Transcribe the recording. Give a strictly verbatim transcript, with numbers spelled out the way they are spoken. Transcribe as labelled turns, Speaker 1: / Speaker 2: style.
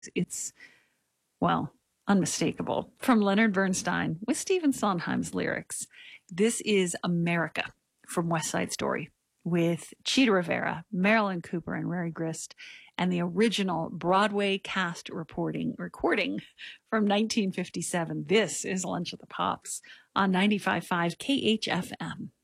Speaker 1: It's, well, unmistakable. From Leonard Bernstein with Stephen Sondheim's lyrics. This is America from West Side Story with Chita Rivera, Marilyn Cooper, and Mary Grist, and the original Broadway cast reporting recording from nineteen fifty-seven. This is Lunch at the Pops on ninety-five point five K H F M.